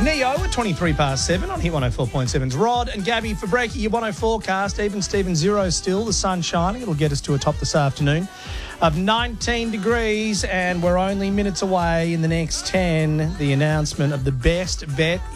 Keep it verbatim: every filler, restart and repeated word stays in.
Neo at twenty-three past seven on Hit one oh four point seven's Rod and Gabby for breaking your one oh forecast. Even Steven zero still. The sun shining. It'll get us to a top this afternoon of nineteen degrees, and we're only minutes away in the next ten. The announcement of the best bet